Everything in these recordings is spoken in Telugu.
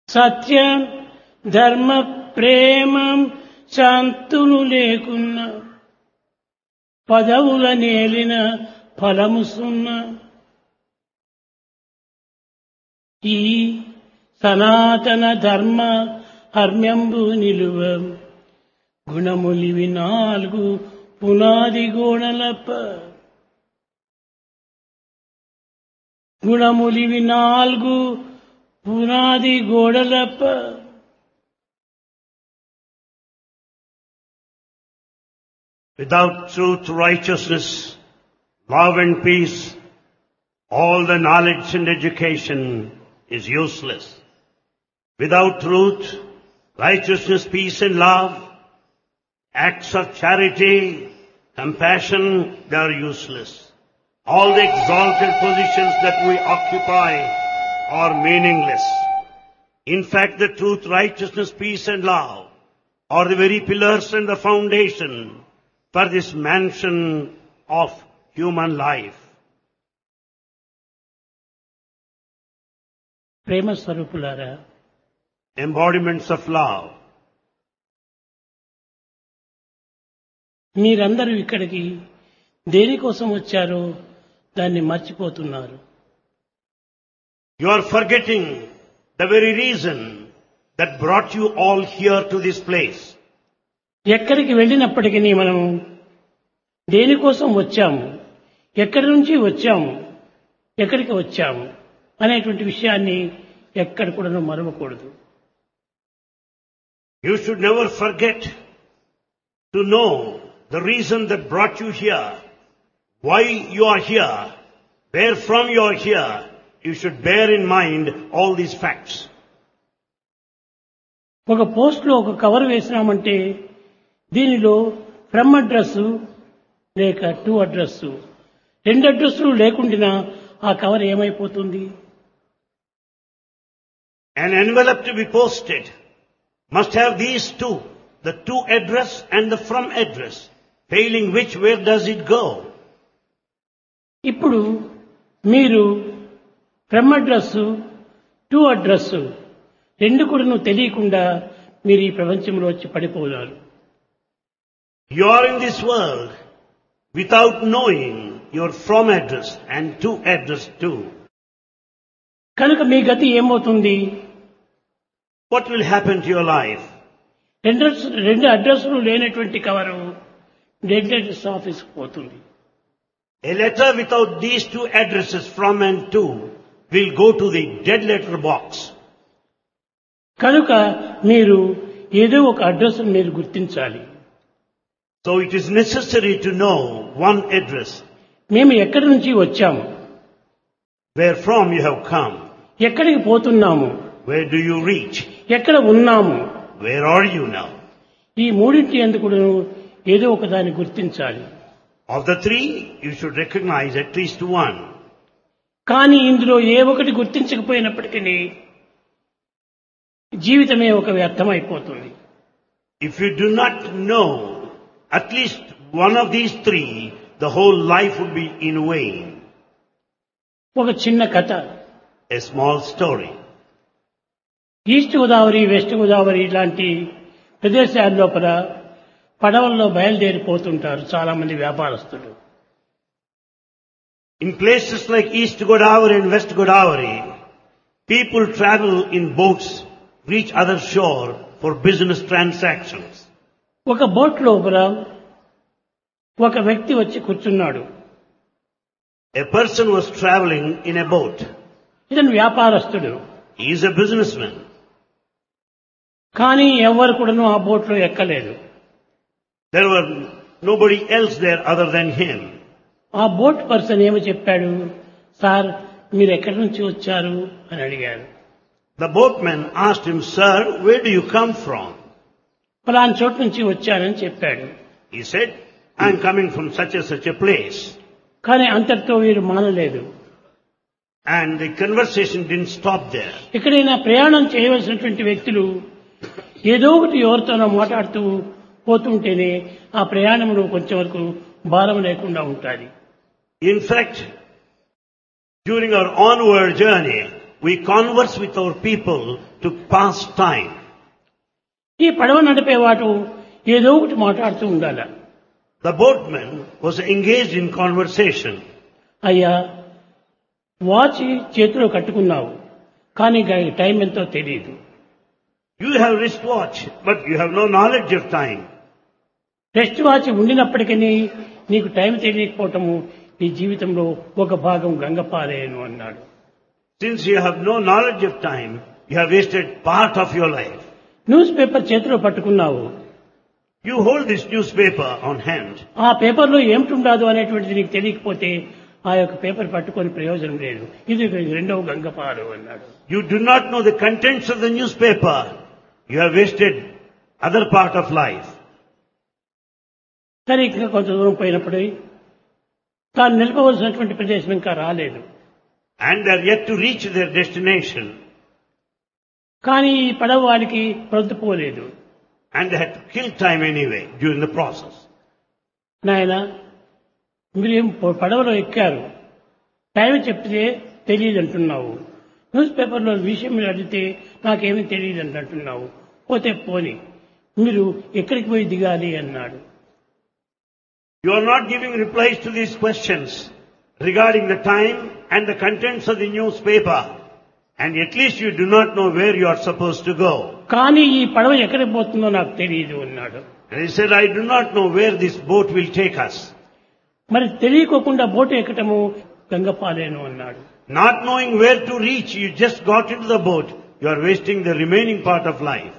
సత్యం ధర్మ ప్రేమం శాంతులు లేకున్న పదవుల నేలిన ఫలము సున్న. ఈ సనాతన ధర్మ హర్మ్యంబు నిలువ గుణములివి 4 పునాది గోడలప. గుణములివి 4 పునాది గోడలప. Without truth, righteousness, love and peace, all the knowledge and education is useless. Without truth, righteousness, peace and love, acts of charity, compassion, they are useless. All the exalted positions that we occupy are meaningless. In fact, the truth, righteousness, peace and love are the very pillars and the foundation for this mansion of human life. ప్రేమ స్వరూపులారా, Embodiments of love. మీరందరూ ఇక్కడికి దేనికోసం వచ్చారో దాన్ని మర్చిపోతున్నారు. You are forgetting the very reason that brought you all here to this place. ఎక్కడికి వెళ్ళినప్పటికీ మనము దేనికోసం వచ్చాము, ఎక్కడి నుంచి వచ్చాము, ఎక్కడికి వచ్చాము అనేటువంటి విషయాన్ని ఎక్కడ కూడా మరవకూడదు. You should never forget to know the reason that brought you here, why you are here, where from you are here. You should bear in mind all these facts. ఒక పోస్ట్లో ఒక కవర్ వేసినామంటే దీనిలో ఫ్రమ్ అడ్రస్ లేక టు అడ్రస్, 2 అడ్రస్లు లేకుండా ఆ కవర్ ఏమైపోతుంది? An envelope to be posted must have these two, the to address and the from address. Failing which, where does it go? ఇప్పుడు మీరు ఫ్రమ్ అడ్రస్ టు అడ్రస్ 2 కూడా తెలియకుండా మీరు ఈ ప్రపంచంలో వచ్చి పడిపోయారు. You are in this world without knowing your from address and to address too. కనుక మీ గతి ఏమవుతుంది? What will happen to your life? 2 అడ్రస్లు లేనటువంటి కవరు డెడ్ అడ్రస్ ఆఫీస్కి పోతుంది. A letter without these 2 addresses from and to will go to the dead letter box. కనుక మీరు ఏదో ఒక అడ్రస్ మీరు గుర్తించాలి. So it is necessary to know one address. మేము ఎక్కడి నుంచి వచ్చాము, Where from you have come. ఎక్కడికి పోతున్నాము, Where do you reach? ఎక్కడ ఉన్నాము, Where are you now? ఈ మూడింటి ఎందుకు ఏదో ఒక దాన్ని గుర్తించాలి. Of the 3, you should recognize at least one. కానీ ఇందులో ఏ ఒకటి గుర్తించకపోయినప్పటికీ జీవితమే ఒక వ్యర్థమైపోతుంది. If you do not know at least one of these 3, the whole life would be in vain. ఒక చిన్న కథ. A small story. East Godavari, west Godavari ఇలాంటి ప్రదేశాల లోపల పడవల్లో బయలుదేరిపోతుంటారు చాలా మంది వ్యాపారస్తులు. In places like East Godavari and West Godavari, people travel in boats, reach other shore for business transactions. ఒక బోట్ లోపల ఒక వ్యక్తి వచ్చి కూర్చున్నాడు. A person was traveling in a boat. ఇతను వ్యాపారస్తుడు. He is a businessman. కానీ ఎవరు కూడాను ఆ బోట్లో ఎక్కలేదు. There were nobody else there other than him. ఆ బోట్ పర్సన్ ఏమో చెప్పాడు, సార్ మీరు ఎక్కడి నుంచి వచ్చారు అని అడిగారు. The boatman asked him, Sir, where do you come from? ఫలానా చోటు నుంచి వచ్చానని చెప్పాడు. He said, I am coming from such and such a place. కానీ అంతటితో వీరు మానలేదు. And the conversation didn't stop there. ఎక్కడైనా ప్రయాణం చేయవలసినటువంటి వ్యక్తులు ఏదో ఒకటి ఎవరితోనో మాట్లాడుతూ పోతుంటేనే ఆ ప్రయాణంలో కొంచెం వరకు భారం లేకుండా ఉంటుంది. In fact, during our onward journey, we converse with our people to pass time. ఈ పడవ నడిపేవాడు ఏదో ఒకటి మాట్లాడుతూ ఉండాలి. The boatman was engaged in conversation. అయ్యా, వాచ్ చేతిలో కట్టుకున్నావు, కానీ టైం ఎంతో తెలియదు. You have wristwatch, but you have no knowledge of time. Rest watch ఉండినప్పటికీ నీకు టైం తెలియకపోవటము నీ జీవితంలో ఒక భాగం గంగపారేను అన్నాడు. Since you have no knowledge of time, you have wasted part of your life. News paper చేతిలో పట్టుకున్నావు, You hold this newspaper on hand. ఆ పేపర్లో ఏమిటుండదు అనేటువంటిది నీకు తెలియకపోతే ఆ యొక్క పేపర్ పట్టుకొని ప్రయోజనం లేదు. ఇది రెండవ గంగపారు అన్నాడు. You do not know the contents of the newspaper. You have wasted other part of life. సరే, ఇంకా కొంత దూరం పోయినప్పుడు తాను నిలపవలసినటువంటి ప్రదేశం ఇంకా రాలేదు. And they are yet to reach their destination. కానీ ఈ పడవ వారికి ప్రొద్దుపోలేదు. And they had to kill time anyway during the process. నాయన, మీరేం పడవలో ఎక్కారు, టైం చెప్తే తెలియదు అంటున్నావు, న్యూస్ పేపర్లో విషయం మీరు అడిగితే నాకేమీ తెలియదు అంటున్నావు, పోతే పోని, మీరు ఎక్కడికి పోయి దిగాలి అన్నాడు. You are not giving replies to these questions regarding the time and the contents of the newspaper. And at least you do not know where you are supposed to go. కానీ ఈ పడవ ఎక్కడికి పోతుందో నాకు తెలియదు అన్నాడు. And he said, I do not know where this boat will take us. మరి తెలియకోకుండా బోటు ఎక్కటము గంగపాలేను అన్నాడు. Not knowing where to reach, you just got into the boat. You are wasting the remaining part of life.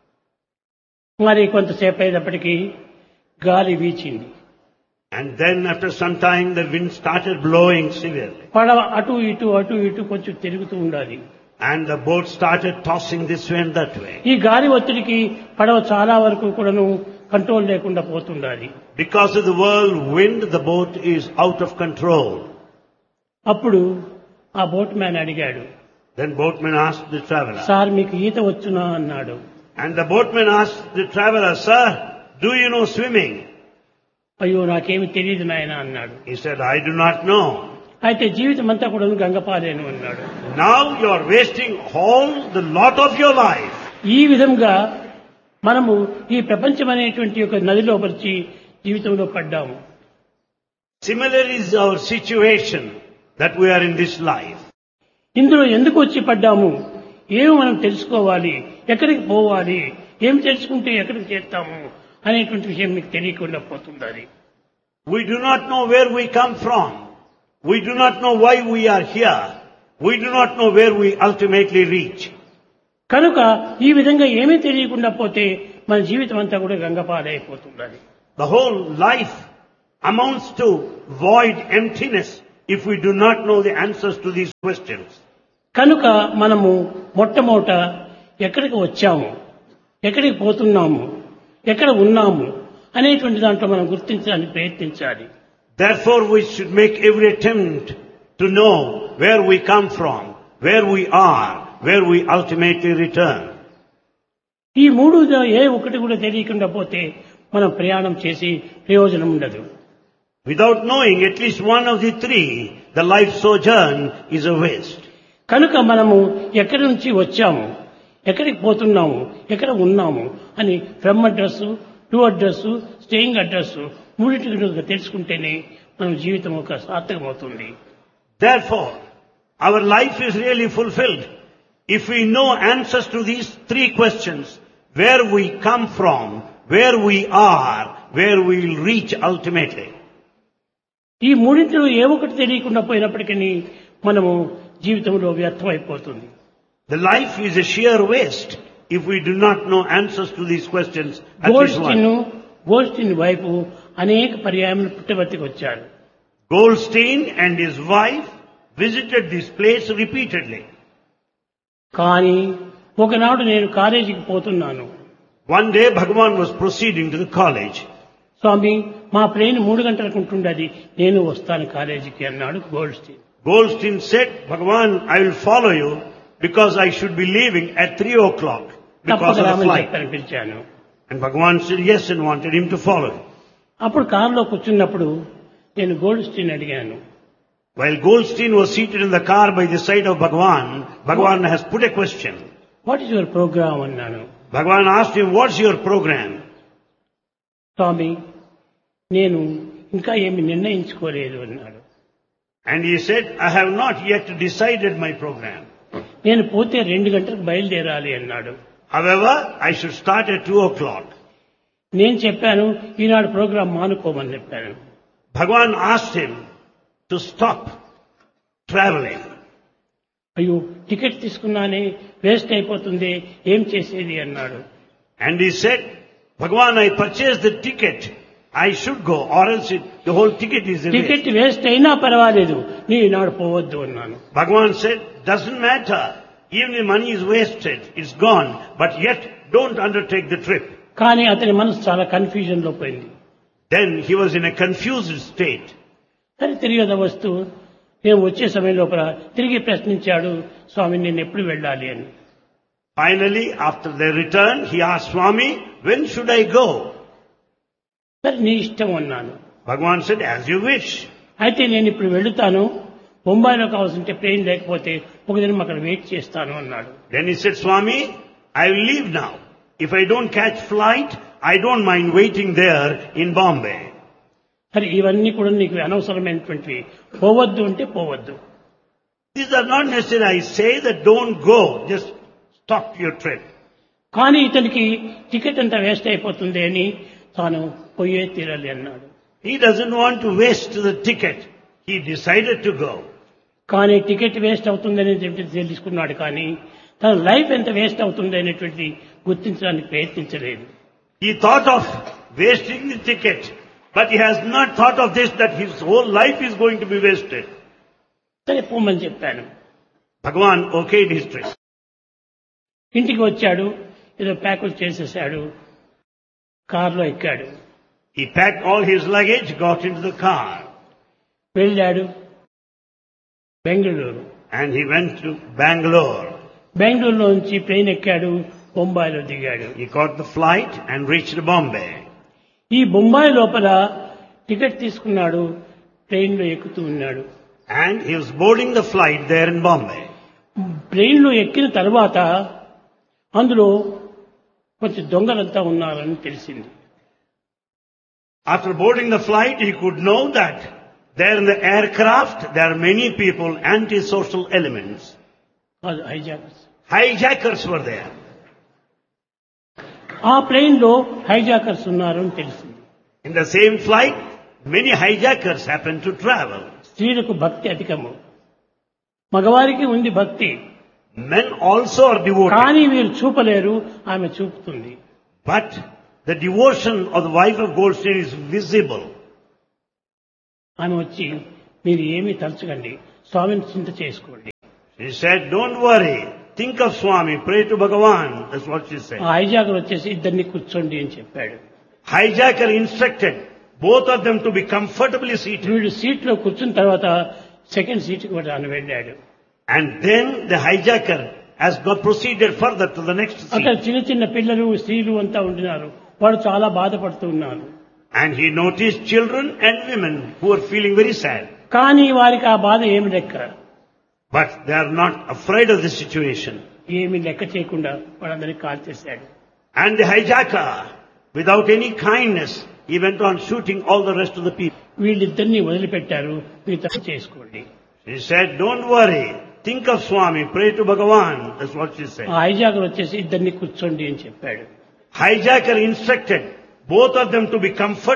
మరి కొంతసేపు అయ్యేటప్పటికీ గాలి వీచింది. And then after some time the wind started blowing severely. పడవ అటు ఇటు కొంచెం తిరుగుతూ ఉండాలి. And the boat started tossing this way and that way. ఈ గాలి ఒత్తిడికి పడవ చాలా వరకు కూడాను కంట్రోల్ లేకుండా పోతుండాలి. Because of the whirlwind, the boat is out of control. అప్పుడు ఆ బోట్ మ్యాన్ అడిగాడు, Then boatman asked the traveler. Sir మీకు ఈత వచ్చునా అన్నాడు. And the boatman asked the traveler, Sir, do you know swimming? అయ్యో, నాకేమి తెలియదు నాయన అన్నాడు. He said, I do not know. అయితే జీవితం అంతా కూడా గంగపాలేను అన్నాడు. Now you are wasting all the lot of your life. ఈ విధంగా మనము ఈ ప్రపంచం అనేటువంటి ఒక నదిలో పరిచి జీవితంలో పడ్డాము. Similarly is our situation that we are in this life. ఇందులో ఎందుకు వచ్చి పడ్డాము, ఏమి మనం తెలుసుకోవాలి, ఎక్కడికి పోవాలి, ఏమి తెలుసుకుంటే ఎక్కడికి చేస్తాము అనేటువంటి విషయం మీకు తెలియకుండా పోతుంది. We do not know where we come from. We do not know why we are here. We do not know where we ultimately reach. కనుక ఈ విధంగా ఏమీ తెలియకుండా పోతే మన జీవితం అంతా కూడా గంగపాలైపోతుంది. The whole life amounts to void emptiness if we do not know the answers to these questions. కనుక మనము మొట్టమొదట ఎక్కడికి వచ్చాము, ఎక్కడికి పోతున్నాము, ఎక్కడ ఉన్నాము అనేటువంటి దాంట్లో మనం గుర్తించడానికి ప్రయత్నించాలి. Therefore we should make every attempt to know where we come from, where we are, where we ultimately return. ఈ మూడు ఏ ఒకటి కూడా తెలియకుండా పోతే మనం ప్రయాణం చేసి ప్రయోజనం ఉండదు. Without knowing at least one of the three, the life sojourn is a waste. కనుక మనము ఎక్కడి నుంచి వచ్చాము, ఎక్కడికి పోతున్నాము, ఎక్కడ ఉన్నాము అని from address, to address, staying address మూడింటిని తెలుసుకుంటేనే మన జీవితం ఒక సార్థకమవుతుంది. Therefore, our life is really fulfilled if we know answers to these three questions: where we come from, where we are, where we will reach ultimately. ఈ మూడింటిలో ఏ ఒకటి తెలియకుండా పోయినప్పటికీ మనము జీవితంలో వ్యర్థమైపోతుంది. The life is a sheer waste if we do not know answers to these questions. At least one. Goldstein వైపు అనేక పర్యాయములు పుట్టవర్తికి వచ్చారు. Goldstein and his wife visited this place repeatedly. కానీ ఒకనాడు నేను కాలేజీకి పోతున్నాను. One day Bhagavan was proceeding to the college. స్వామి, మా ప్లేన్ 3 గంటలకు ఉంటుండది, నేను వస్తాను కాలేజీకి అన్నాడు Goldstein. Goldstein said, Bhagavan, I will follow you because I should be leaving at 3 o'clock because of the flight. పిలిచాను. And Bhagavan said yes and wanted him to follow. అప్పుడు కారులో కూర్చున్నప్పుడు నేను గోల్డ్స్టీన్ అడిగాను. While Goldstein was seated in the car by the side of Bhagavan, Bhagavan has put a question. What is your programme అన్నాను. Bhagavan asked him, what's your program? స్వామి, నేను ఇంకా ఏమి నిర్ణయించుకోలేదు అన్నాడు. And he said, I have not yet decided my program. నేను పోతే 2 గంటలకు బయలుదేరాలి అన్నాడు. However, I should start at 2 o'clock. నేను చెప్పాను, ఈనాడు ప్రోగ్రాం మానుకోమని చెప్పాను. Bhagavan asked him to stop traveling. అయ్యో, టికెట్ తీసుకున్నానే, వేస్ట్ అయిపోతుంది, ఏం చేసేది అన్నాడు. And he said, Bhagavan, I purchased the ticket. I should go, or else the whole ticket is a ticket waste. Waste అయినా పర్వాలేదు, నీ ఈనాడు పోవద్దు అన్నాను. Bhagavan said, doesn't matter. Even the money is wasted, it's gone. But yet, don't undertake the trip. కానీ అతని మనసు చాలా కన్ఫ్యూజన్ లో పోయింది. Then he was in a confused state. సరే, తిరిగి వస్తూ నేను వచ్చే సమయం లోపల తిరిగి ప్రశ్నించాడు, స్వామి నేను ఎప్పుడు వెళ్ళాలి అని. Finally, after their return, he asked Swami, when should I go? సరే, నీ ఇష్టం అన్నాను. Bhagavan said, as you wish. అయితే నేను ఇప్పుడు వెళుతాను, బొంబాయిలో కావాల్సింటే ప్లేన్ లేకపోతే ఒక దినం అక్కడ వెయిట్ చేస్తాను అన్నాడు. Then he said, Swami, I will leave now. If I don't catch flight, I don't mind waiting there in Bombay. సరే, ఇవన్నీ కూడా నీకు అనవసరమైనటువంటివి, పోవద్దు అంటే పోవద్దు. These are not necessary. I say that don't go. Just stop your trip. కానీ ఇతనికి టికెట్ అంతా వేస్ట్ అయిపోతుంది అని తాను పోయే తీరాలి అన్నాడు. He doesn't want to waste the ticket. He decided to go. కానీ టికెట్ వేస్ట్ అవుతుందని తెలుసుకున్నాడు, కానీ తన లైఫ్ ఎంత వేస్ట్ అవుతుంది అనేటువంటిది గుర్తించడానికి ప్రయత్నించలేదు. He thought of wasting the ticket, but he has not thought of this, that his whole life is going to be wasted. సరే, పోమని చెప్పాను. Bhagavan okayed his trip. ఇంటికి వచ్చాడు, ఏదో ప్యాకులు చేసేసాడు, కారులో ఎక్కాడు, He packed all his luggage, got into the car, వెళ్ళాడు Bengaluru. and he went to Bangalore. బెంగళూరులో నుంచి ట్రైన్ ఎక్కాడు, బొంబాయిలో దిగాడు. He caught the flight and reached Bombay. ఈ బొంబాయి లోపల టికెట్ తీసుకున్నాడు, ట్రైన్లో ఎక్కుతూ ఉన్నాడు. And he was boarding the flight there in Bombay. ట్రైన్లో ఎక్కిన తర్వాత అందులో కొంచెం దొంగలంతా ఉన్నారని తెలిసింది. After boarding the flight, he could know that there in the aircraft, there are many people, antisocial elements. Hijackers. Hijackers were there. ఆ ప్లేన్ లో హైజాకర్స్ ఉన్నారు అని తెలిసింది. In the same flight, many hijackers happened to travel. స్త్రీలకు భక్తి అధికము, మగవారికి ఉంది భక్తి, Men also are devoted. కానీ వీరు చూపలేరు, ఆమె చూపుతుంది. But the devotion of the wife of Goldstein is visible. ఆమె వచ్చి, మీరు ఏమీ తలచకండి, స్వామిని చింత చేసుకోండి. She said, don't worry, think of Swami, pray to Bhagavan. That's what she said. ఆ హైజాకర్ వచ్చేసి ఇద్దరిని కూర్చోండి అని చెప్పాడు. Hijacker instructed both of them to be comfortably seated. వీడు సీట్ లో కూర్చున్న తర్వాత సెకండ్ సీట్ కి ఆయన వెళ్ళాడు. And then the hijacker has got proceeded further to the next అక్కడ seat. చిన్న చిన్న పిల్లలు, స్త్రీలు అంతా ఉంటున్నారు. వాడు చాలా బాధపడుతూ ఉన్నారు. And he noticed children and women who were feeling very sad. కానీ వారికి ఆ బాధ ఏమి లెక్క, But they are not afraid of the situation. ఏమి లెక్క చేయకుండా వాళ్ళందరికీ కాల్ చేశాడు. And the hijacker, without any kindness, he went on shooting all the rest of the people. వీళ్ళిద్దరిని వదిలిపెట్టారు, మిగతా చేసుకోండి. He said, don't worry, think of Swami, pray to Bhagavan. That's what she said. ఆ హైజాకర్ వచ్చేసి ఇద్దరిని కూర్చోండి అని చెప్పాడు. Hijacker instructed both of them to be comfortable.